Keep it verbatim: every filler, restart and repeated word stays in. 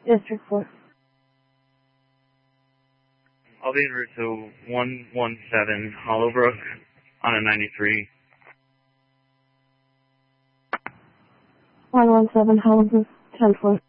District four. I'll be en route to one one seven Hollowbrook on a ninety-three. one one seven Hollowbrook, ten four.